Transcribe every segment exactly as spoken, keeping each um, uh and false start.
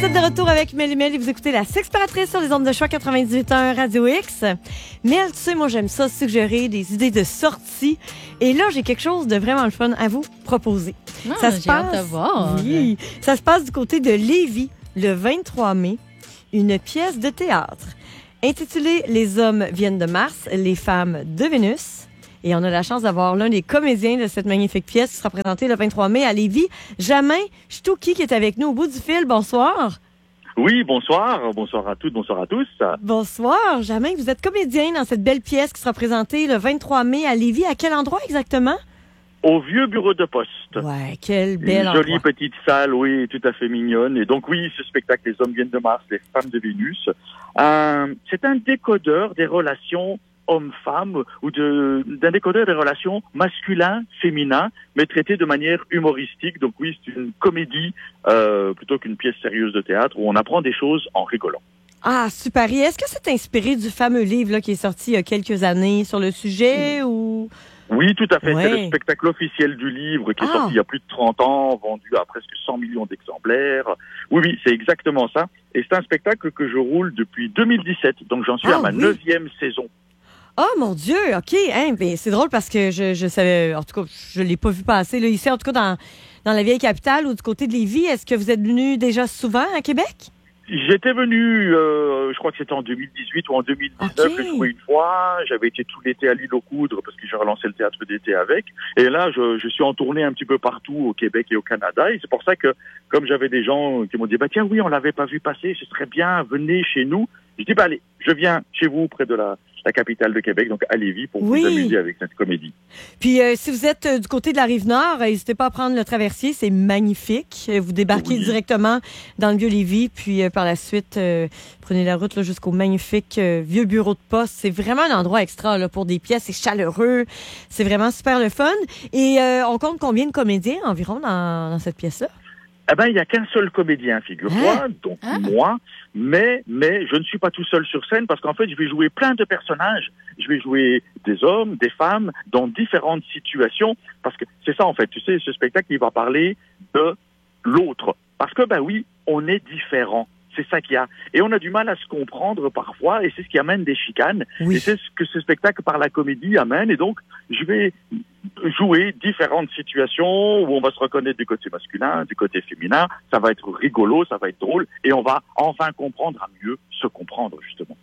Vous êtes de retour avec Mel et Mel et vous écoutez la Sexpératrice sur les ondes de choix quatre-vingt-dix-huit point un Radio X. Mel, tu sais, moi j'aime ça, suggérer des idées de sortie. Et là, j'ai quelque chose de vraiment le fun à vous proposer. Ah, ça se j'ai hâte passe, de voir. Oui, ça se passe du côté de Lévis, le vingt-trois mai, une pièce de théâtre intitulée « Les hommes viennent de Mars, les femmes de Vénus ». Et on a la chance d'avoir l'un des comédiens de cette magnifique pièce qui sera présentée le vingt-trois mai à Lévis, Jamin Chtouki, qui est avec nous au bout du fil. Bonsoir. Oui, bonsoir. Bonsoir à toutes, bonsoir à tous. Bonsoir. Jamin, vous êtes comédien dans cette belle pièce qui sera présentée le vingt-trois mai à Lévis. À quel endroit exactement? Au vieux bureau de poste. Ouais, quelle belle Une jolie endroit. petite salle, oui, tout à fait mignonne. Et donc oui, ce spectacle, Les hommes viennent de Mars, les femmes de Vénus, euh, c'est un décodeur des relations homme-femme ou de, d'un décodeur des relations masculin-féminin, mais traité de manière humoristique. Donc oui, c'est une comédie euh, plutôt qu'une pièce sérieuse de théâtre où on apprend des choses en rigolant. Ah, super. Et est-ce que c'est inspiré du fameux livre là, qui est sorti il y a quelques années sur le sujet ou... Oui, tout à fait. Ouais. C'est le spectacle officiel du livre qui est Ah. sorti il y a plus de trente ans, vendu à presque cent millions d'exemplaires. Oui, oui, c'est exactement ça. Et c'est un spectacle que je roule depuis deux mille dix-sept. Donc j'en suis Ah, à ma oui. neuvième saison. Oh mon Dieu, OK. Hein, ben, c'est drôle parce que je, je savais, en tout cas, je l'ai pas vu passer. Là, ici, en tout cas, dans, dans la vieille capitale ou du côté de Lévis, est-ce que vous êtes venu déjà souvent à Québec? J'étais venu, euh, je crois que c'était en deux mille dix-huit ou en deux mille dix-neuf, Ok. que je jouais une fois. J'avais été tout l'été à l'île aux Coudres parce que j'ai relancé le théâtre d'été avec. Et là, je, je suis en tournée un petit peu partout au Québec et au Canada. Et c'est pour ça que, comme j'avais des gens qui m'ont dit, bah tiens, oui, on l'avait pas vu passer, ce serait bien, venez chez nous. Je dis, bah allez, je viens chez vous, près de la, la capitale de Québec, donc à Lévis, pour Oui. vous amuser avec cette comédie. Puis, euh, si vous êtes euh, du côté de la Rive-Nord, euh, n'hésitez pas à prendre le traversier, c'est magnifique. Euh, Vous débarquez Oui. directement dans le Vieux-Lévis, puis euh, par la suite, euh, prenez la route là, jusqu'au magnifique euh, vieux bureau de poste. C'est vraiment un endroit extra là, pour des pièces, c'est chaleureux, c'est vraiment super le fun. Et euh, on compte combien de comédiens environ dans, dans cette pièce-là? Eh ben, il y a qu'un seul comédien, figure-toi, donc Ah. moi, mais, mais je ne suis pas tout seul sur scène parce qu'en fait, je vais jouer plein de personnages. Je vais jouer des hommes, des femmes, dans différentes situations, parce que c'est ça, en fait, tu sais, ce spectacle, il va parler de l'autre. Parce que, ben oui, on est différents. C'est ça qu'il y a. Et on a du mal à se comprendre parfois, et c'est ce qui amène des chicanes. Oui. Et c'est ce que ce spectacle par la comédie amène. Et donc, je vais jouer différentes situations où on va se reconnaître du côté masculin, du côté féminin. Ça va être rigolo, ça va être drôle, et on va enfin comprendre à mieux se comprendre, justement.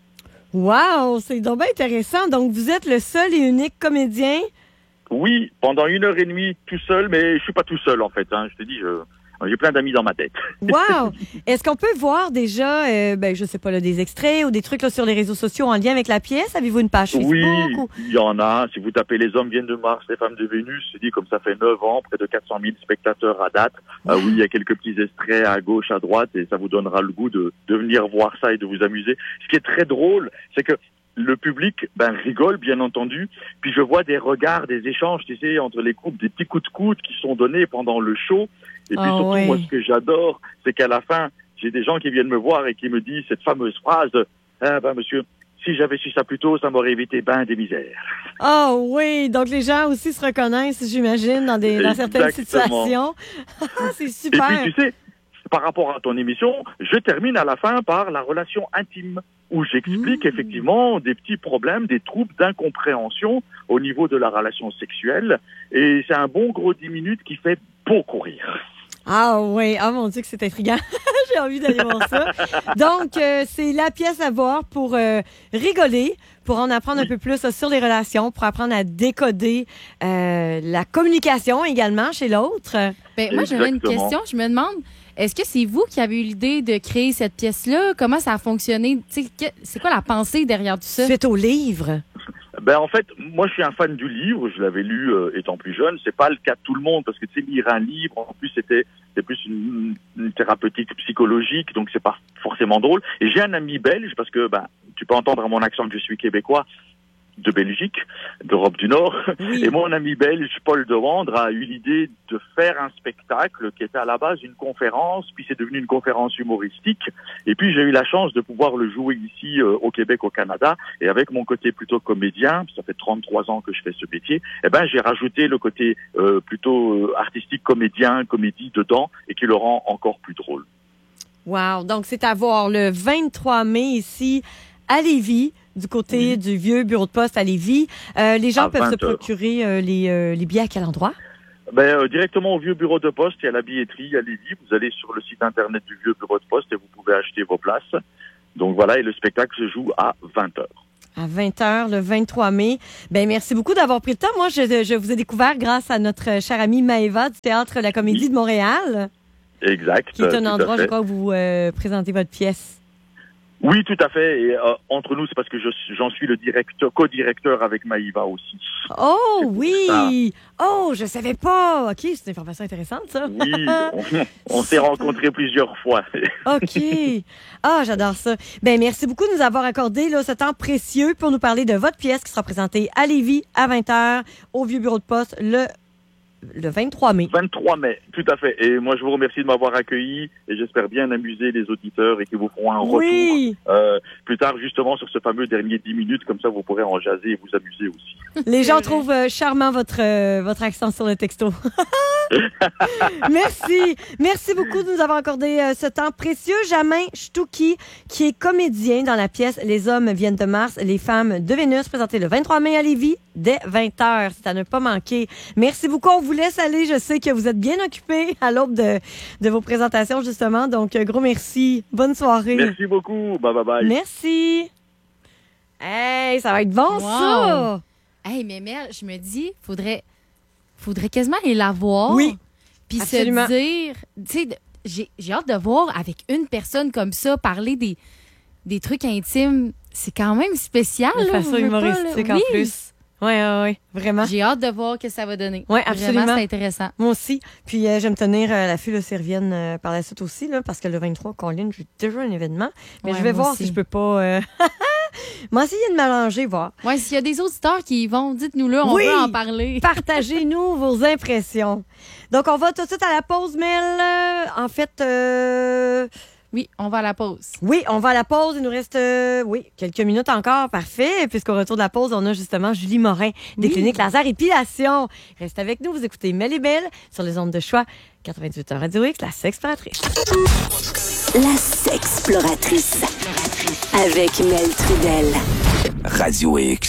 Wow, c'est donc bien intéressant. Donc, vous êtes le seul et unique comédien? Oui, pendant une heure et demie, tout seul, mais je suis pas tout seul, en fait. Hein. Je te dis, je... j'ai plein d'amis dans ma tête. Wow! Est-ce qu'on peut voir déjà, euh, ben, je sais pas, là, des extraits ou des trucs là, sur les réseaux sociaux en lien avec la pièce? Avez-vous une page Facebook? Oui, Ou... il y en a. Si vous tapez Les hommes viennent de Mars, les femmes de Vénus, je dis comme ça fait neuf ans, près de quatre cent mille spectateurs à date. Ah oui, il y a quelques petits extraits à gauche, à droite, et ça vous donnera le goût de, de venir voir ça et de vous amuser. Ce qui est très drôle, c'est que le public ben, rigole, bien entendu. Puis je vois des regards, des échanges, tu sais, entre les groupes, des petits coups de coude qui sont donnés pendant le show. Et puis Ah surtout, ouais. moi, ce que j'adore, c'est qu'à la fin, j'ai des gens qui viennent me voir et qui me disent cette fameuse phrase de « Ah ben monsieur, si j'avais su ça plus tôt, ça m'aurait évité ben des misères. » Oh oui! Donc, les gens aussi se reconnaissent, j'imagine, dans, des, dans certaines Exactement. situations. c'est Et super! puis, tu sais, par rapport à ton émission, je termine à la fin par la relation intime, où j'explique Mmh. effectivement des petits problèmes, des troubles d'incompréhension au niveau de la relation sexuelle. Et c'est un bon gros dix minutes qui fait beaucoup rire. Ah oui! Ah mon Dieu que c'est intriguant! J'ai envie d'aller voir ça. Donc, euh, c'est la pièce à voir pour euh, rigoler, pour en apprendre un peu plus euh, sur les relations, pour apprendre à décoder euh, la communication également chez l'autre. Ben, moi, j'avais une Exactement. question. Je me demande, est-ce que c'est vous qui avez eu l'idée de créer cette pièce-là? Comment ça a fonctionné? Tu sais, que- c'est quoi la pensée derrière tout ça? Suite au livre. Ben en fait, moi je suis un fan du livre, je l'avais lu euh, étant plus jeune, c'est pas le cas de tout le monde parce que tu sais lire un livre en plus c'était c'est plus une, une thérapeutique psychologique donc c'est pas forcément drôle. Et j'ai un ami belge parce que ben tu peux entendre à mon accent que je suis québécois de Belgique, d'Europe du Nord. Oui. Et mon ami belge, Paul Devendre, a eu l'idée de faire un spectacle qui était à la base une conférence, puis c'est devenu une conférence humoristique. Et puis j'ai eu la chance de pouvoir le jouer ici euh, au Québec, au Canada. Et avec mon côté plutôt comédien, ça fait trente-trois ans que je fais ce métier, eh ben j'ai rajouté le côté euh, plutôt euh, artistique, comédien, comédie dedans, et qui le rend encore plus drôle. Wow. Donc, c'est à voir le vingt-trois mai ici à Lévis, du côté oui. du vieux bureau de poste à Lévis. Euh, les gens à peuvent se procurer euh, les, euh, les billets à quel endroit? Ben, euh, directement au vieux bureau de poste, il y a la billetterie à Lévis. Vous allez sur le site internet du vieux bureau de poste et vous pouvez acheter vos places. Donc voilà, et le spectacle se joue à vingt heures. À vingt heures, le vingt-trois mai. Ben merci beaucoup d'avoir pris le temps. Moi, je, je vous ai découvert grâce à notre chère amie Maëva du Théâtre La Comédie oui. de Montréal. Exact. Qui est un endroit, je crois, où vous euh, présentez votre pièce. Oui, tout à fait. Et euh, entre nous, c'est parce que je, j'en suis le directeur, co-directeur avec Maïva aussi. Oh oui! Oh, je savais pas. OK, c'est une information intéressante, ça. Oui, on, on s'est rencontrés plusieurs fois. OK. Ah, j'adore ça. Ben merci beaucoup de nous avoir accordé là, ce temps précieux pour nous parler de votre pièce qui sera présentée à Lévis à vingt heures au vieux bureau de poste le Le vingt-trois mai. vingt-trois mai, tout à fait. Et moi, je vous remercie de m'avoir accueilli et j'espère bien amuser les auditeurs et qu'ils vous feront un oui. retour euh, plus tard, justement, sur ce fameux dernier dix minutes. Comme ça, vous pourrez en jaser et vous amuser aussi. Les gens trouvent euh, charmant votre, euh, votre accent sur le texto. Merci. Merci beaucoup de nous avoir accordé euh, ce temps précieux. Jamin Chtouki, qui est comédien dans la pièce Les hommes viennent de Mars, les femmes de Vénus, présentée le vingt-trois mai à Lévis, dès vingt heures. C'est à ne pas manquer. Merci beaucoup. On vous laisse aller. Je sais que vous êtes bien occupés à l'aube de, de vos présentations, justement. Donc, gros merci. Bonne soirée. Merci beaucoup. Bye, bye, bye. Merci. Hey, ça va être bon, wow. ça. Hey, mais Mel, je me dis, faudrait, faudrait quasiment aller la voir. Oui. Puis se dire, tu sais, j'ai, j'ai hâte de voir avec une personne comme ça parler des, des trucs intimes. C'est quand même spécial. De façon humoristique pas, en oui. plus. Oui, oui, oui, vraiment. J'ai hâte de voir ce que ça va donner. Oui, absolument. Vraiment, c'est intéressant. Moi aussi. Puis, euh, j'aime tenir euh, la file au Servienne euh, par la suite aussi, là, parce que le vingt-trois, Colin, j'ai déjà un événement. Mais ouais, je vais voir aussi. si je peux pas... Euh... Moi, essayer de m'allonger, voir. Oui, s'il y a des auditeurs qui y vont, dites-nous-le, on oui! veut en parler. Partagez-nous vos impressions. Donc, on va tout de suite à la pause, Mel. En fait... Euh... Oui, on va à la pause. Oui, on va à la pause. Il nous reste, euh, oui, quelques minutes encore. Parfait. Puisqu'au retour de la pause, on a justement Julie Morin des oui. cliniques Laser Épilation. Reste avec nous. Vous écoutez Mel et Belle sur les ondes de choix. quatre-vingt-huit heures Radio X, la Sexploratrice. La Sexploratrice. Avec Mel Trudel. Radio X.